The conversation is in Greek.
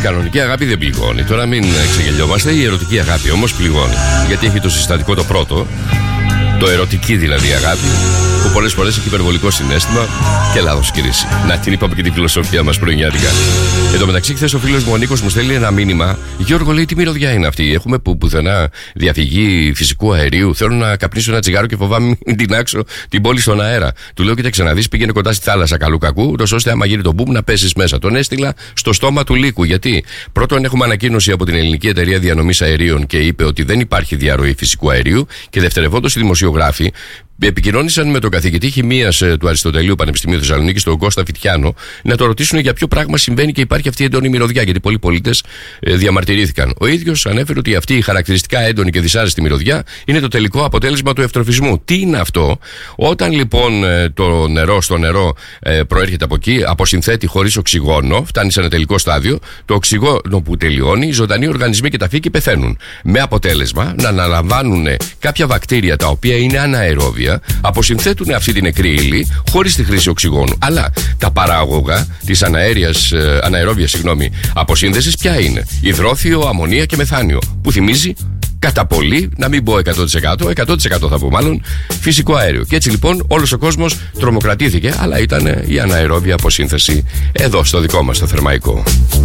κανονική αγάπη δεν πληγώνει. Τώρα μην ξεγελιόμαστε. Η ερωτική αγάπη όμως πληγώνει. Γιατί έχει το συστατικό το πρώτο, το ερωτική δηλαδή αγάπη, που πολλές φορές έχει υπερβολικό συναίσθημα και λάθος κρίση. Να, την είπαμε και τη φιλοσοφία μας πρωινιάτικα. Εν τω μεταξύ, χθες ο φίλος μου ο Νίκος μου στέλνει ένα μήνυμα. Γιώργο, λέει, τι μυρωδιά είναι αυτή? Έχουμε πουθενά διαφυγή φυσικού αερίου. Θέλω να καπνίσω ένα τσιγάρο και φοβάμαι μην τεινάξω την πόλη στον αέρα. Του λέω, κοίταξε να δεις, πήγαινε κοντά στη θάλασσα καλού κακού, ούτως ώστε άμα γίνει το μπουμ να πέσεις μέσα. Τον έστειλα στο στόμα του λύκου. Γιατί πρώτον, έχουμε ανακοίνωση από την Ελληνική Εταιρεία Διανομής Αερίων και είπε ότι δεν υπάρχει διαρροή φυσικού αερίου. Και δευτερευόντως, οι δημοσιογράφοι επικοινώνησαν με τον καθηγητή χημείας του Αριστοτελείου Πανεπιστημίου Θεσσαλονίκης, τον Κώστα Φιτιάνο, να το ρωτήσουν για ποιο πράγμα συμβαίνει και υπάρχει αυτή η έντονη μυρωδιά, γιατί πολλοί πολίτες διαμαρτυρήθηκαν. Ο ίδιος ανέφερε ότι αυτή η χαρακτηριστικά έντονη και δυσάρεστη μυρωδιά είναι το τελικό αποτέλεσμα του ευτροφισμού. Τι είναι αυτό? Όταν λοιπόν το νερό στο νερό προέρχεται από εκεί, αποσυνθέτει χωρίς οξυγόνο, φτάνει σε ένα τελικό στάδιο, το οξυγόνο που τελειώνει, οι ζωντανοί οργανισμοί και τα φύκη πεθαίνουν. Με αποτέλεσμα να αναλαμβάνουν κάποια βακτήρια τα οποία είναι αναερόβια, αποσυνθέτουν αυτή την νεκρή ύλη χωρίς τη χρήση οξυγόνου. Αλλά τα παράγωγα της αναερόβιας αποσύνθεσης ποια είναι? Υδρόθιο, αμμονία και μεθάνιο. Που θυμίζει κατά πολύ, να μην πω 100% θα πω μάλλον, φυσικό αέριο. Και έτσι λοιπόν όλος ο κόσμος τρομοκρατήθηκε, αλλά ήταν η αναερόβια αποσύνθεση εδώ στο δικό μας το Θερμαϊκό.